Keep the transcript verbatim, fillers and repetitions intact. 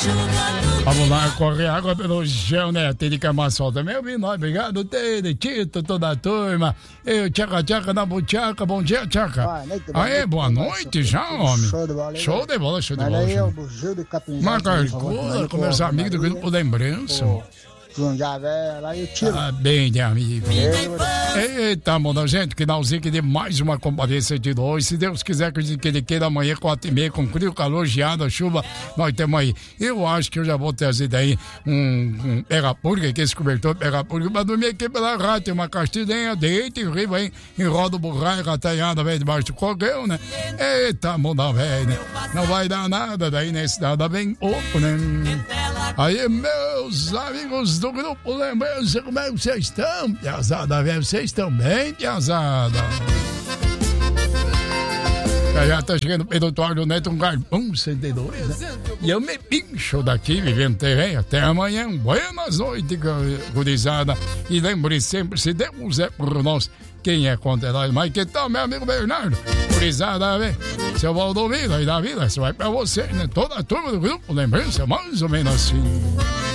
Vamos lá, correr água pelo chão, né? Tem de Camaçol também, eu vi nós. Obrigado, Tede, Tito, toda a turma. Eu, tchaca, tchaca, na buchaca, bom dia, tchaca. Aê, boa noite já, homem. Show de bola. Show de bola, show de Mas bola. aí eu, o Gil de Capinzal. Marca coisa com meus amigos do grupo Lembrança. João Javé, lá eu tiro. Ah, bem, de amigo. Eita, mano, gente, que finalzinho que de mais uma comparência de dois. Se Deus quiser que ele queira amanhã, quatro e meia, com frio, calor, geada, chuva, nós temos aí. Eu acho que eu já vou trazer daí um, um pega-purga, que esse cobertor pega-purga, pra dormir aqui pela rádio. Tem uma castilhinha, deita e riba aí, enroda o burraio, ratanhada, velho, debaixo do cogueu, né? Eita, mano, velho, né? Não vai dar nada daí, né? Esse nada bem pouco, né? Aí, meus amigos do grupo Lembrança, como é que vocês estão, piazada, velho? Vocês estão bem, piazada? Já tá chegando o Pedro do Neto, um Garbão sessenta e dois, né? E eu me pincho daqui, vivendo terreno. Até amanhã, buenas noites, gurizada. E lembre sempre, se Deus é por nós, quem é contra nós? Mas que tal, meu amigo Bernardo? Gurizada, velho. Seu Valdomiro aí da vida, isso vai pra você, né? Toda a turma do grupo Lembrança, mais ou menos assim.